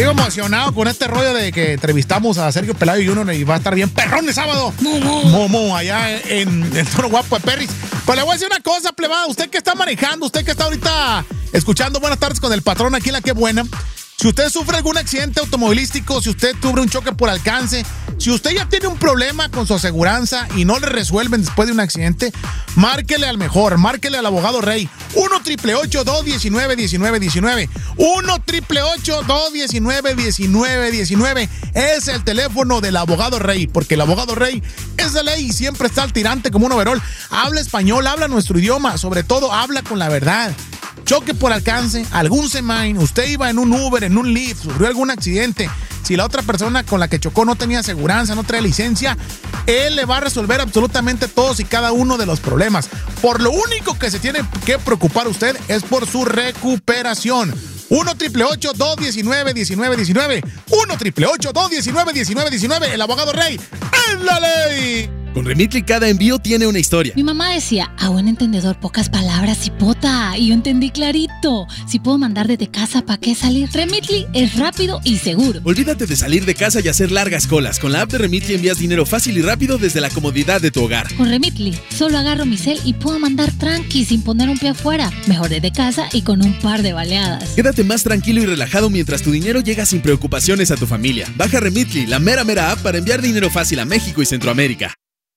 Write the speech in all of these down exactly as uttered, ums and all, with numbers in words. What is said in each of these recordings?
Sigo emocionado con este rollo de que entrevistamos a Sergio Pelayo y uno y va a estar bien perrón el sábado. Momo, allá en el Toro Guapo de Perris. Pues le voy a decir una cosa, plebada. Usted que está manejando, usted que está ahorita escuchando Buenas Tardes con el Patrón aquí en La Que Buena. Si usted sufre algún accidente automovilístico, si usted sufre un choque por alcance, si usted ya tiene un problema con su aseguranza y no le resuelven después de un accidente, márquele al mejor, márquele al abogado Rey. uno, ocho ocho ocho, dos uno nueve, uno nueve uno nueve. uno, ocho ocho ocho, dos uno nueve, uno nueve uno nueve. Es el teléfono del abogado Rey, porque el abogado Rey es de ley y siempre está al tirante como un overol. Habla español, habla nuestro idioma, sobre todo habla con la verdad. Choque por alcance, algún semain, usted iba en un Uber, en un Lyft, sufrió algún accidente. Si la otra persona con la que chocó no tenía aseguranza, no trae licencia, él le va a resolver absolutamente todos y cada uno de los problemas. Por lo único que se tiene que preocupar usted es por su recuperación. uno, ocho ocho ocho, dos uno nueve, uno nueve uno nueve. uno, ocho ocho ocho, dos uno nueve, uno nueve uno nueve. El abogado Rey es la ley. Con Remitly cada envío tiene una historia. Mi mamá decía, a buen entendedor, pocas palabras, hipota. Y yo entendí clarito. Si puedo mandar desde casa, ¿para qué salir? Remitly es rápido y seguro. Olvídate de salir de casa y hacer largas colas. Con la app de Remitly envías dinero fácil y rápido desde la comodidad de tu hogar. Con Remitly, solo agarro mi cel y puedo mandar tranqui sin poner un pie afuera. Mejor desde casa y con un par de baleadas. Quédate más tranquilo y relajado mientras tu dinero llega sin preocupaciones a tu familia. Baja Remitly, la mera mera app para enviar dinero fácil a México y Centroamérica.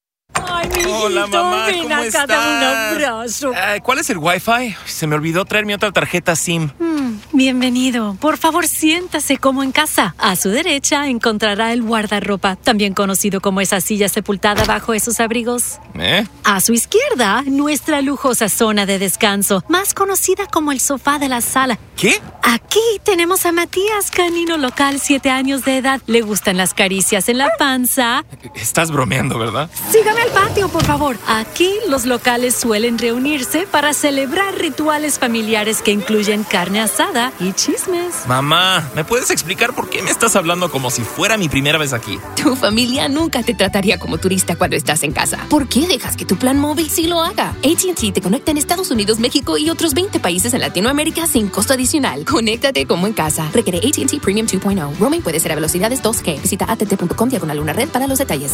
Ay, mi hijito, hola, mamá, ven ¿cómo acá, estás? dame un abrazo. Uh, ¿Cuál es el Wi-Fi? Se me olvidó traer mi otra tarjeta SIM. Mm, bienvenido. Por favor, siéntase como en casa. A su derecha encontrará el guardarropa, también conocido como esa silla sepultada bajo esos abrigos. ¿Eh? A su izquierda, nuestra lujosa zona de descanso, más conocida como el sofá de la sala. ¿Qué? Aquí tenemos a Matías, canino local, siete años de edad. Le gustan las caricias en la panza. Estás bromeando, ¿verdad? Sígame al patio, por favor. Aquí los locales suelen reunirse para celebrar rituales familiares que incluyen carne asada y chismes. Mamá, ¿me puedes explicar por qué me estás hablando como si fuera mi primera vez aquí? Tu familia nunca te trataría como turista cuando estás en casa. ¿Por qué dejas que tu plan móvil sí lo haga? A T and T te conecta en Estados Unidos, México y otros veinte países en Latinoamérica sin costo adicional. Conéctate como en casa. Requiere A T and T Premium dos punto cero. Roaming puede ser a velocidades dos G. Visita a t t punto com diagonal una red para los detalles.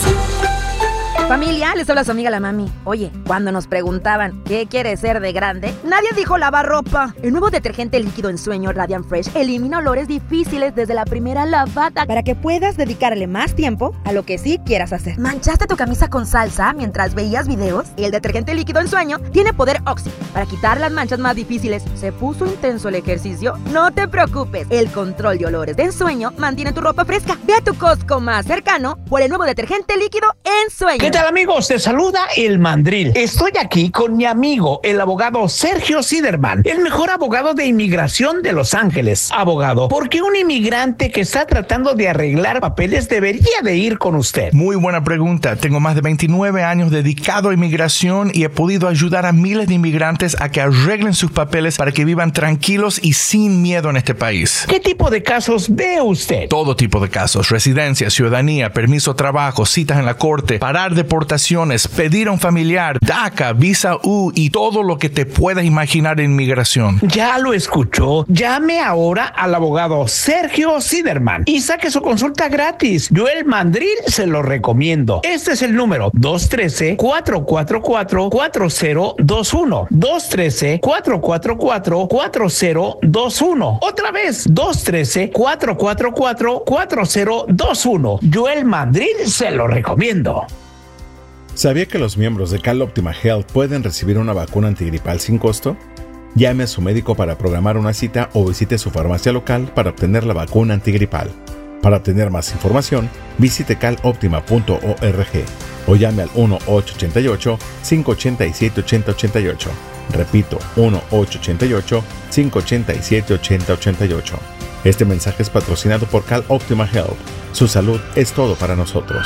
Familia, les habla su amiga la mami. Oye, cuando nos preguntaban ¿qué quiere ser de grande? Nadie dijo lavar ropa. El nuevo detergente líquido en sueño Radiant Fresh elimina olores difíciles desde la primera lavada para que puedas dedicarle más tiempo a lo que sí quieras hacer. ¿Manchaste tu camisa con salsa mientras veías videos? El detergente líquido en sueño tiene poder Oxy para quitar las manchas más difíciles. ¿Se puso intenso el ejercicio? No te preocupes. El control de olores de ensueño mantiene tu ropa fresca. Ve a tu Costco más cercano por el nuevo detergente líquido en sueño. ¿Qué tal, amigos? Te saluda el Mandril. Estoy aquí con mi amigo, el abogado Sergio Siderman, el mejor abogado de inmigración de Los Ángeles. Abogado, ¿por qué un inmigrante que está tratando de arreglar papeles debería de ir con usted? Muy buena pregunta. Tengo más de veintinueve años dedicado a inmigración y he podido ayudar a miles de inmigrantes a que arreglen sus papeles para que vivan tranquilos y sin miedo en este país. ¿Qué tipo de casos ve usted? Todo tipo de casos. Residencia, ciudadanía, permiso de trabajo, citas en la corte, parar deportaciones, pedir a un familiar, DACA, visa U y todo lo que te puedas imaginar en inmigración. Ya lo escuchó. Llame ahora al abogado Sergio Siderman y saque su consulta gratis. Yo, el Mandril, se lo recomiendo. Este es el número dos uno tres, cuatro cuatro cuatro, cuatro cero dos uno. dos uno tres, cuatro cuatro cuatro, cuatro cero dos uno. Otra vez, dos uno tres, cuatro cuatro cuatro, cuatro cero dos uno. Yo, el Mandril, se lo recomiendo. ¿Sabía que los miembros de Cal Optima Health pueden recibir una vacuna antigripal sin costo? Llame a su médico para programar una cita o visite su farmacia local para obtener la vacuna antigripal. Para obtener más información, visite cal optima punto org o llame al uno ocho ocho ocho, cinco ocho siete, ocho cero ocho ocho. Repito, uno ocho ocho ocho, cinco ocho siete, ocho cero ocho ocho. Este mensaje es patrocinado por Cal Optima Health. Su salud es todo para nosotros.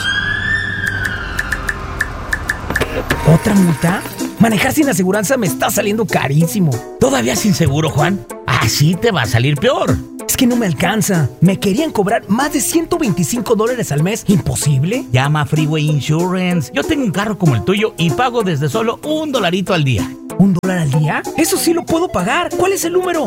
¿Otra multa? Manejar sin aseguranza me está saliendo carísimo. ¿Todavía sin seguro, Juan? Así te va a salir peor. Es que no me alcanza. Me querían cobrar más de ciento veinticinco dólares al mes. ¿Imposible? Llama a Freeway Insurance. Yo tengo un carro como el tuyo y pago desde solo un dolarito al día. ¿Un dólar al día? Eso sí lo puedo pagar. ¿Cuál es el número?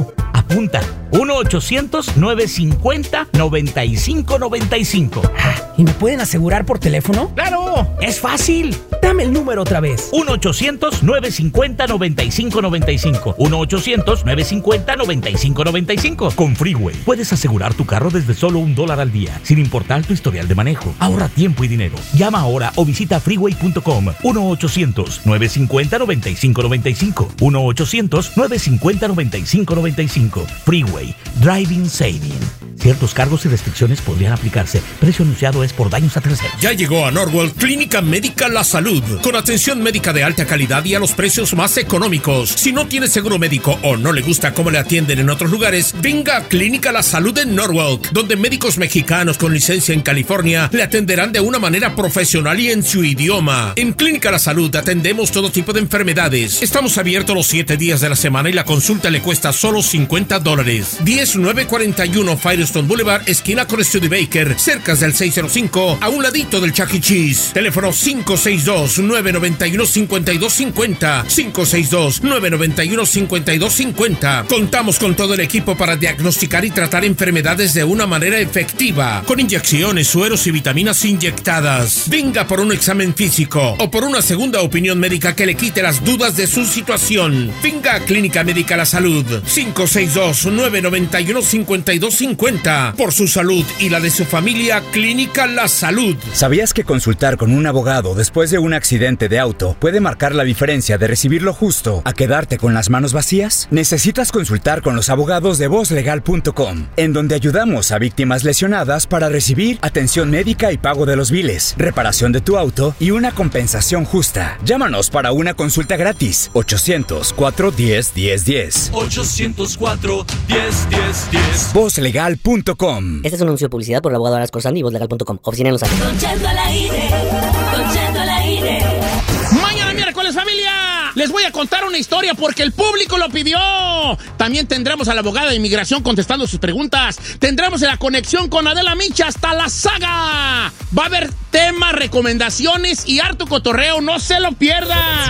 Apunta. uno ochocientos nueve cincuenta noventa y cinco noventa y cinco. ¿Y me pueden asegurar por teléfono? ¡Claro! ¡Es fácil! Dame el número otra vez. uno ochocientos nueve cincuenta noventa y cinco noventa y cinco. uno ochocientos nueve cincuenta noventa y cinco noventa y cinco. Con Freeway puedes asegurar tu carro desde solo un dólar al día, sin importar tu historial de manejo. Ahorra tiempo y dinero. Llama ahora o visita freeway punto com. uno ochocientos nueve cincuenta noventa y cinco noventa y cinco. uno ochocientos nueve cincuenta noventa y cinco noventa y cinco. Freeway. Driving Saving. Ciertos cargos y restricciones podrían aplicarse. Precio anunciado es por daños a terceros. Ya llegó a Norwell Clínica Médica La Salud, con atención médica de alta calidad y a los precios más económicos. Si no tiene seguro médico o no le gusta cómo le atienden en otros lugares, venga a Clínica La Salud en Norwalk, donde médicos mexicanos con licencia en California le atenderán de una manera profesional y en su idioma. En Clínica La Salud atendemos todo tipo de enfermedades. Estamos abiertos los siete días de la semana y la consulta le cuesta solo cincuenta dólares. diez mil novecientos cuarenta y uno Firestone Boulevard, esquina con Studebaker, cerca del seiscientos cinco, a un ladito del Chuck E. Cheese. Teléfono cinco seis dos, nueve nueve uno, cinco dos cinco cero, cinco seis dos, nueve nueve uno, cinco dos cinco cero. Contamos con todo el equipo para diagnosticar y tratar enfermedades de una manera efectiva, con inyecciones, sueros y vitaminas inyectadas. Venga por un examen físico o por una segunda opinión médica que le quite las dudas de su situación. Venga a Clínica Médica La Salud, cinco seis dos, nueve nueve uno, cinco dos cinco cero. Por su salud y la de su familia, Clínica La Salud. ¿Sabías que consultar con un abogado después de un accidente de auto puede marcar la diferencia de recibir lo justo a quedarte con las manos vacías? Necesitas consultar con los abogados de voz legal punto com, en donde ayudamos a víctimas lesionadas para recibir atención médica y pago de los biles, reparación de tu auto y una compensación justa. Llámanos para una consulta gratis. ochocientos cuatro diez diez diez. ochocientos cuatro diez diez diez. voz legal punto com. Este es un anuncio de publicidad por el abogado Aras Corsani y voz legal punto com. Oficina en Los Ángeles. Don Cheto al aire, Don Cheto al aire. Mañana miércoles, familia, les voy a contar una historia porque el público lo pidió. También tendremos a la abogada de inmigración contestando sus preguntas. Tendremos la conexión con Adela Micha hasta la saga. Va a haber temas, recomendaciones y harto cotorreo. No se lo pierdan.